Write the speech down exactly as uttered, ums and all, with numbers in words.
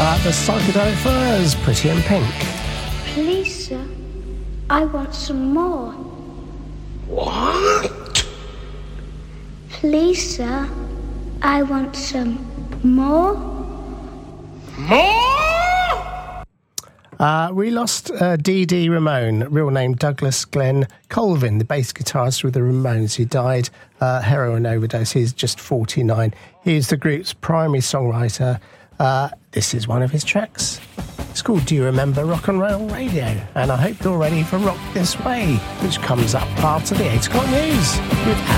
Uh, the Psychedelic Furs, Pretty in Pink. Please, sir, I want some more. What? Please, sir, I want some more. More? Uh, we lost uh, Dee Dee Ramone, real name Douglas Glenn Colvin, the bass guitarist with the Ramones. He died uh, heroin overdose. He's just forty-nine. He's the group's primary songwriter. Uh, this is one of his tracks. It's called Do You Remember Rock and Roll Radio? And I hope you're ready for Rock This Way, which comes up after the eight o'clock news with